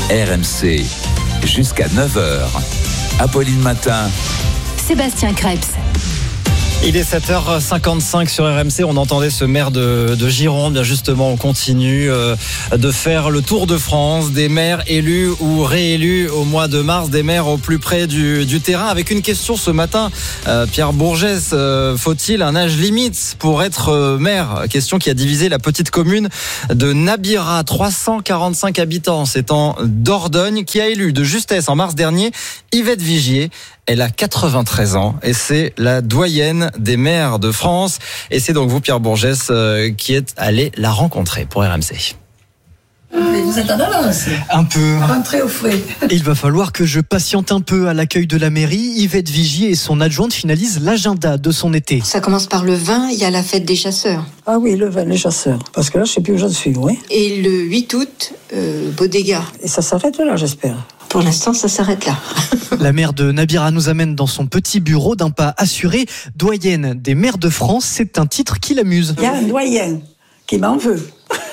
RMC, jusqu'à 9h. Apolline Matin. Sébastien Krebs. Il est 7h55 sur RMC. On entendait ce maire de Gironde. Bien justement, on continue de faire le tour de France des maires élus ou réélus au mois de mars, des maires au plus près du terrain. Avec une question ce matin, Pierre Bourgès, faut-il un âge limite pour être maire? Question qui a divisé la petite commune de Nabira, 345 habitants. C'est en Dordogne, qui a élu de justesse en mars dernier Yvette Vigier. Elle a 93 ans et c'est la doyenne des maires de France. Et c'est donc vous, Pierre Bourgès, qui êtes allé la rencontrer pour RMC. Mais vous êtes en avance. Un peu. Rentrez au frais. Il va falloir que je patiente un peu à l'accueil de la mairie. Yvette Vigier et son adjointe finalisent l'agenda de son été. Ça commence par le 20, il y a la fête des chasseurs. Ah oui, le vin, les chasseurs. Parce que là, je ne sais plus où j'en suis, oui. Et le 8 août, Bodega. Et ça s'arrête là, j'espère. Pour l'instant, ça s'arrête là. La maire de Nabira nous amène dans son petit bureau d'un pas assuré. Doyenne des maires de France, c'est un titre qui l'amuse. Il y a un doyen qui m'en veut.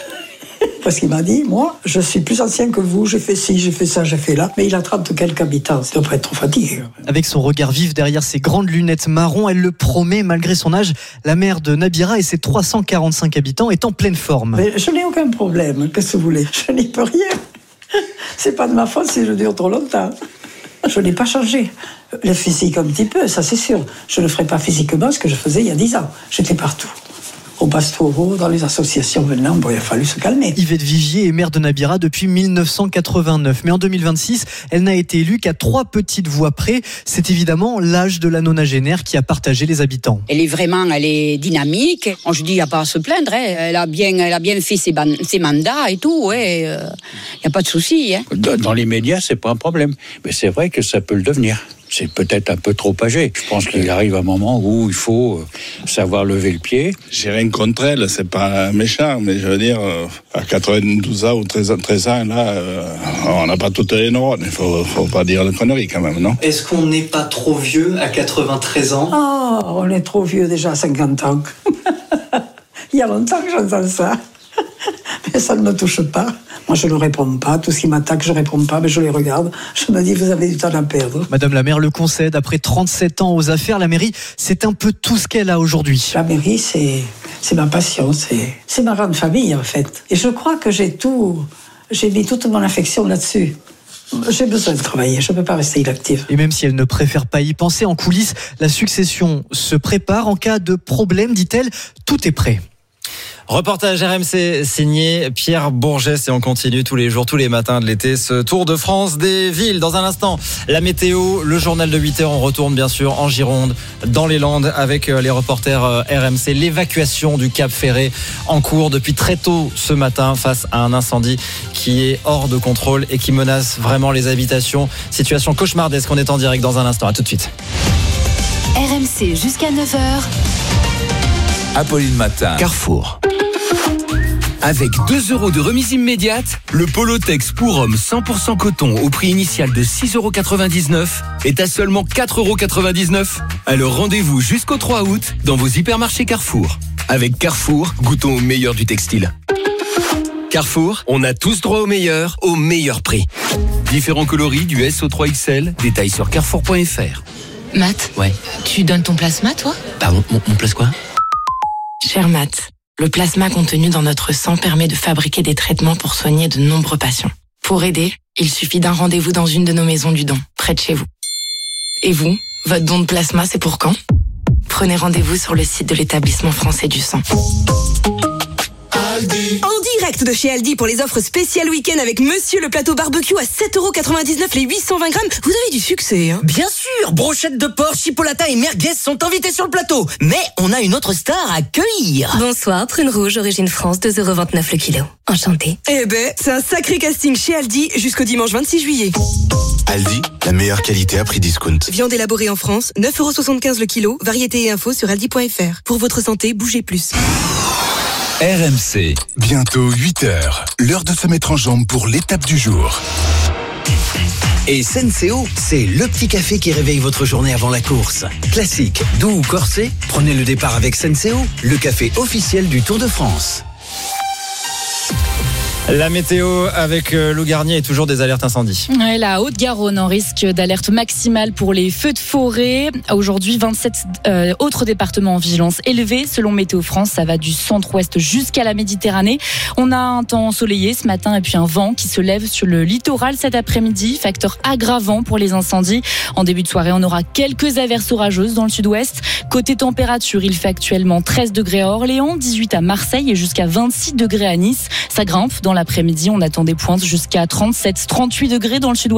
Parce qu'il m'a dit, moi, je suis plus ancien que vous, j'ai fait ci, j'ai fait ça, j'ai fait là. Mais il a 30 quelques habitants, ça doit pas être trop fatigué. Avec son regard vif derrière ses grandes lunettes marron, elle le promet, malgré son âge, la maire de Nabira et ses 345 habitants est en pleine forme. Mais je n'ai aucun problème, qu'est-ce que vous voulez? Je n'y peux rien. C'est pas de ma faute si je dure trop longtemps. Je n'ai pas changé. Le physique un petit peu, ça c'est sûr. Je ne ferai pas physiquement ce que je faisais il y a 10 ans. J'étais partout. Au Basse-Taureau, dans les associations maintenant, il a fallu se calmer. Yvette Vigier est maire de Nabira depuis 1989. Mais en 2026, elle n'a été élue qu'à 3 petites voix près. C'est évidemment l'âge de la nonagénaire qui a partagé les habitants. Elle est dynamique. Je dis, il n'y a pas à se plaindre. Hein. Elle a bien fait ses mandats et tout. Il n'y a pas de souci. Hein. Dans les médias, c'est pas un problème. Mais c'est vrai que ça peut le devenir. C'est peut-être un peu trop âgé. Je pense qu'il arrive un moment où il faut savoir lever le pied. J'ai rien contre elle, c'est pas méchant, mais je veux dire, à 92 ans ou 13 ans, là, on n'a pas toutes les neurones. Il faut pas dire de conneries quand même, non? Est-ce qu'on n'est pas trop vieux à 93 ans? Oh, on est trop vieux déjà à 50 ans. Il y a longtemps que j'entends ça. Mais ça ne me touche pas. Moi, je ne réponds pas. Tout ce qui m'attaque, je ne réponds pas, mais je les regarde. Je me dis, vous avez du temps à perdre. Madame la maire le concède. Après 37 ans aux affaires, la mairie, c'est un peu tout ce qu'elle a aujourd'hui. La mairie, c'est ma passion. C'est ma grande famille, en fait. Et je crois que j'ai mis toute mon affection là-dessus. J'ai besoin de travailler, je ne peux pas rester inactive. Et même si elle ne préfère pas y penser, en coulisses, la succession se prépare. En cas de problème, dit-elle, tout est prêt. Reportage RMC signé Pierre Bourgès et on continue tous les jours, tous les matins de l'été, ce Tour de France des villes. Dans un instant, la météo, le journal de 8h, on retourne bien sûr en Gironde, dans les Landes, avec les reporters RMC. L'évacuation du Cap Ferré en cours depuis très tôt ce matin face à un incendie qui est hors de contrôle et qui menace vraiment les habitations. Situation cauchemardesque, on est en direct dans un instant. À tout de suite. RMC jusqu'à 9h. Apolline Matin. Carrefour. Avec 2 € de remise immédiate, le Polotex pour homme 100% coton au prix initial de 6,99 € est à seulement 4,99 €. Alors rendez-vous jusqu'au 3 août dans vos hypermarchés Carrefour. Avec Carrefour, goûtons au meilleur du textile. Carrefour, on a tous droit au meilleur prix. Différents coloris du S au 3XL, détails sur carrefour.fr. Matt, Ouais. Tu donnes ton plasma, toi? Pardon, mon place quoi? Cher Matt, le plasma contenu dans notre sang permet de fabriquer des traitements pour soigner de nombreux patients. Pour aider, il suffit d'un rendez-vous dans une de nos maisons du don, près de chez vous. Et vous, votre don de plasma, c'est pour quand? Prenez rendez-vous sur le site de l'établissement français du sang. En direct de chez Aldi pour les offres spéciales week-end avec Monsieur le plateau barbecue à 7,99 € les 820 grammes. Vous avez du succès, hein? Bien sûr, brochettes de porc, chipolata et merguez sont invités sur le plateau. Mais on a une autre star à accueillir. Bonsoir, prune rouge, origine France, 2,29 € le kilo. Enchantée. Eh ben, c'est un sacré casting chez Aldi jusqu'au dimanche 26 juillet. Aldi, la meilleure qualité à prix discount. Viande élaborée en France, 9,75 € le kilo. Variété et infos sur aldi.fr. Pour votre santé, bougez plus. RMC. Bientôt 8h. L'heure de se mettre en jambe pour l'étape du jour. Et Senseo, c'est le petit café qui réveille votre journée avant la course. Classique, doux ou corsé, prenez le départ avec Senseo, le café officiel du Tour de France. La météo avec Lou Garnier et toujours des alertes incendies. Ouais, la Haute-Garonne en risque d'alerte maximale pour les feux de forêt. Aujourd'hui, 27 autres départements en vigilance élevée. Selon Météo France, ça va du centre-ouest jusqu'à la Méditerranée. On a un temps ensoleillé ce matin et puis un vent qui se lève sur le littoral cet après-midi. Facteur aggravant pour les incendies. En début de soirée, on aura quelques averses orageuses dans le sud-ouest. Côté température, il fait actuellement 13 degrés à Orléans, 18 à Marseille et jusqu'à 26 degrés à Nice. Ça grimpe dans l'après-midi. On attend des pointes jusqu'à 37, 38 degrés dans le sud-ouest.